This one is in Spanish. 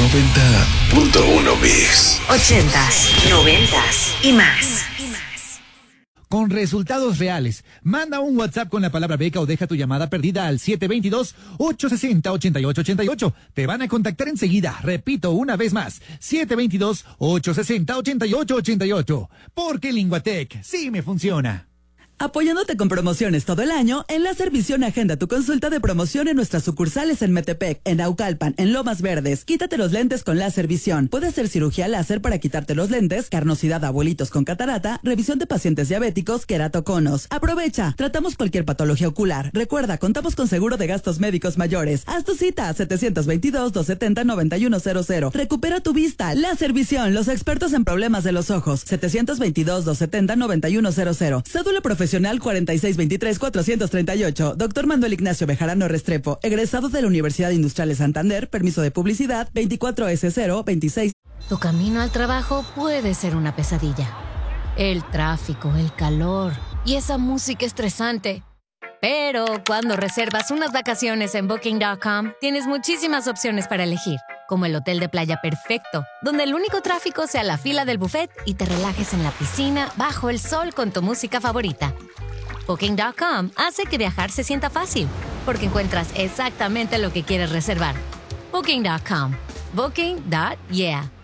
90.1 Mix. 80s, 90s y más. Con resultados reales. Manda un WhatsApp con la palabra beca o deja tu llamada perdida al 722-860-8888. Te van a contactar enseguida. Repito una vez más. 722-860-8888. Porque Linguatec sí me funciona. Apoyándote con promociones todo el año, en Láser Visión agenda tu consulta de promoción en nuestras sucursales en Metepec, en Naucalpan, en Lomas Verdes. Quítate los lentes con Láser Visión. Puede ser cirugía láser para quitarte los lentes, carnosidad a abuelitos con catarata, revisión de pacientes diabéticos, queratoconos. Aprovecha, tratamos cualquier patología ocular. Recuerda, contamos con seguro de gastos médicos mayores. Haz tu cita a 722-270-9100. Recupera tu vista. Láser Visión, los expertos en problemas de los ojos. 722-270-9100. Cédula profesional 4623-438. Doctor Manuel Ignacio Bejarano Restrepo, egresado de la Universidad Industrial de Santander, permiso de publicidad 24S026. Tu camino al trabajo puede ser una pesadilla. El tráfico, el calor y esa música estresante. Pero cuando reservas unas vacaciones en Booking.com, tienes muchísimas opciones para elegir, como el hotel de playa perfecto, donde el único tráfico sea la fila del buffet y te relajes en la piscina bajo el sol con tu música favorita. Booking.com hace que viajar se sienta fácil, porque encuentras exactamente lo que quieres reservar. Booking.com. Booking.yeah.